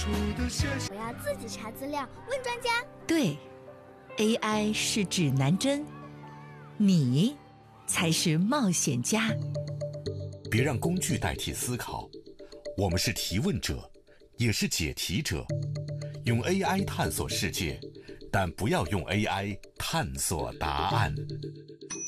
我要自己查资料，问专家。 对， AI 是指南针，你才是冒险家。 别让工具代替思考，我们是提问者，也是解题者。用 AI 探索世界，但不要用 AI 探索答案。